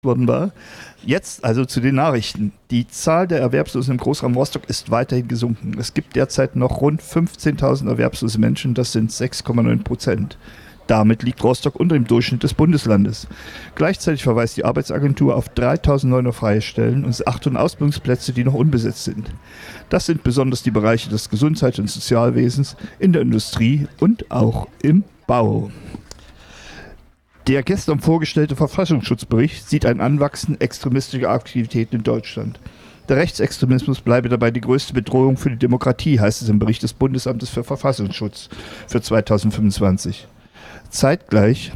worden war. Jetzt also zu den Nachrichten. Die Zahl der Erwerbslosen im Großraum Rostock ist weiterhin gesunken. Es gibt derzeit noch rund 15.000 erwerbslose Menschen, das sind 6,9%. Damit liegt Rostock unter dem Durchschnitt des Bundeslandes. Gleichzeitig verweist die Arbeitsagentur auf 3.900 freie Stellen und 800 Ausbildungsplätze, die noch unbesetzt sind. Das sind besonders die Bereiche des Gesundheits- und Sozialwesens, in der Industrie und auch im Bau. Der gestern vorgestellte Verfassungsschutzbericht sieht ein Anwachsen extremistischer Aktivitäten in Deutschland. Der Rechtsextremismus bleibe dabei die größte Bedrohung für die Demokratie, heißt es im Bericht des Bundesamtes für Verfassungsschutz für 2025. Zeitgleich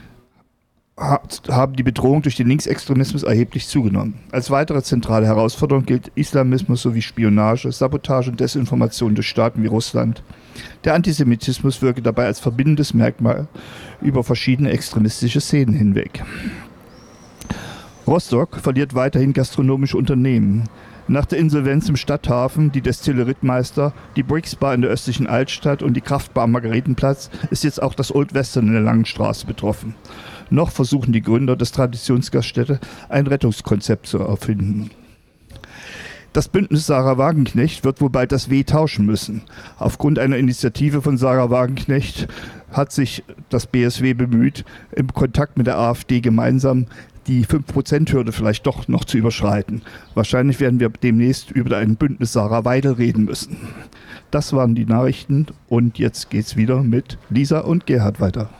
haben die Bedrohungen durch den Linksextremismus erheblich zugenommen. Als weitere zentrale Herausforderung gilt Islamismus sowie Spionage, Sabotage und Desinformation durch Staaten wie Russland. Der Antisemitismus wirke dabei als verbindendes Merkmal über verschiedene extremistische Szenen hinweg. Rostock verliert weiterhin gastronomische Unternehmen. Nach der Insolvenz im Stadthafen, die Destille Rittmeister, die Brix Bar in der östlichen Altstadt und die Kraftbar am Margaretenplatz ist jetzt auch das Old Western in der Langen Straße betroffen. Noch versuchen die Gründer des Traditionsgaststätte ein Rettungskonzept zu erfinden. Das Bündnis Sarah Wagenknecht wird wohl bald das W tauschen müssen. Aufgrund einer Initiative von Sarah Wagenknecht hat sich das BSW bemüht, im Kontakt mit der AfD gemeinsam die 5%-Hürde vielleicht doch noch zu überschreiten. Wahrscheinlich werden wir demnächst über ein Bündnis Sarah Weidel reden müssen. Das waren die Nachrichten und jetzt geht's wieder mit Lisa und Gerhard weiter.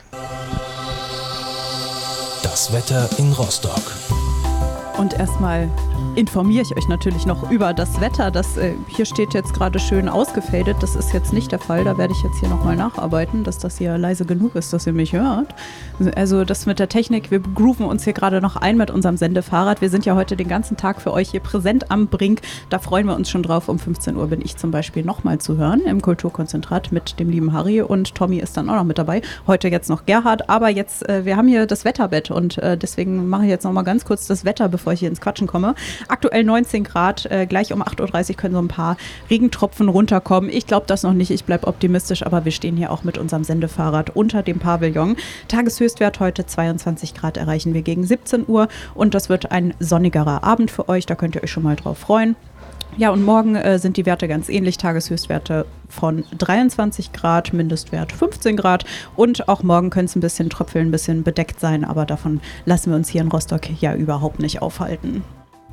Das Wetter in Rostock. Und erstmal informiere ich euch natürlich noch über das Wetter. Das hier steht jetzt gerade schön ausgefadet. Das ist jetzt nicht der Fall. Da werde ich jetzt hier nochmal nacharbeiten, dass das hier leise genug ist, dass ihr mich hört. Also das mit der Technik, wir grooven uns hier gerade noch ein mit unserem Sendefahrrad. Wir sind ja heute den ganzen Tag für euch hier präsent am Brink. Da freuen wir uns schon drauf. Um 15 Uhr bin ich zum Beispiel nochmal zu hören im Kulturkonzentrat mit dem lieben Harry. Und Tommy ist dann auch noch mit dabei. Heute jetzt noch Gerhard. Aber jetzt, wir haben hier das Wetterbett und deswegen mache ich jetzt nochmal ganz kurz das Wetter, bevor ich hier ins Quatschen komme. Aktuell 19 Grad, gleich um 8.30 Uhr können so ein paar Regentropfen runterkommen. Ich glaube das noch nicht, ich bleibe optimistisch, aber wir stehen hier auch mit unserem Sendefahrrad unter dem Pavillon. Tageshöchstwert heute 22 Grad erreichen wir gegen 17 Uhr und das wird ein sonnigerer Abend für euch, da könnt ihr euch schon mal drauf freuen. Ja, und morgen sind die Werte ganz ähnlich. Tageshöchstwerte von 23 Grad, Mindestwert 15 Grad. Und auch morgen können es ein bisschen tröpfeln, ein bisschen bedeckt sein. Aber davon lassen wir uns hier in Rostock ja überhaupt nicht aufhalten.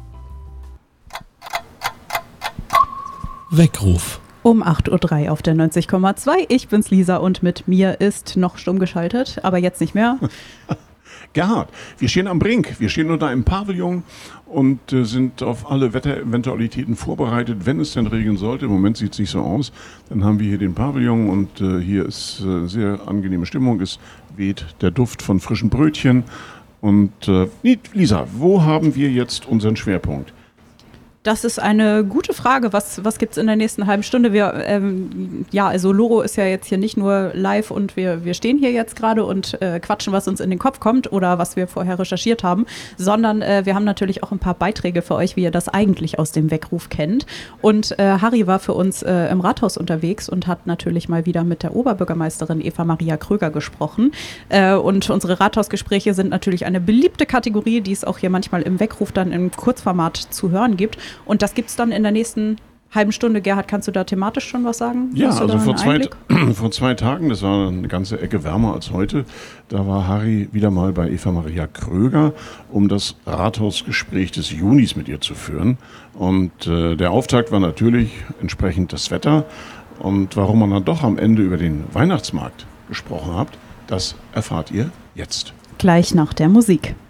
Weckruf. Um 8.03 Uhr auf der 90,2. Ich bin's Lisa und mit mir ist noch stumm geschaltet, aber jetzt nicht mehr. Gerhard, wir stehen am Brink, wir stehen unter einem Pavillon und sind auf alle Wettereventualitäten vorbereitet, wenn es denn regnen sollte. Im Moment sieht es nicht so aus. Dann haben wir hier den Pavillon und hier ist sehr angenehme Stimmung. Es weht der Duft von frischen Brötchen. Und Lisa, wo haben wir jetzt unseren Schwerpunkt? Das ist eine gute Frage. Was gibt es in der nächsten halben Stunde? Also Loro ist ja jetzt hier nicht nur live und wir stehen hier jetzt gerade und quatschen, was uns in den Kopf kommt oder was wir vorher recherchiert haben, sondern wir haben natürlich auch ein paar Beiträge für euch, wie ihr das eigentlich aus dem Weckruf kennt. Und Harry war für uns im Rathaus unterwegs und hat natürlich mal wieder mit der Oberbürgermeisterin Eva Maria Kröger gesprochen. Und unsere Rathausgespräche sind natürlich eine beliebte Kategorie, die es auch hier manchmal im Weckruf dann im Kurzformat zu hören gibt. Und das gibt es dann in der nächsten halben Stunde. Gerhard, kannst du da thematisch schon was sagen? Ja, also vor 2 Tagen, das war eine ganze Ecke wärmer als heute, da war Harry wieder mal bei Eva Maria Kröger, um das Rathausgespräch des Junis mit ihr zu führen. Und der Auftakt war natürlich entsprechend das Wetter. Und warum man dann doch am Ende über den Weihnachtsmarkt gesprochen hat, das erfahrt ihr jetzt. Gleich nach der Musik.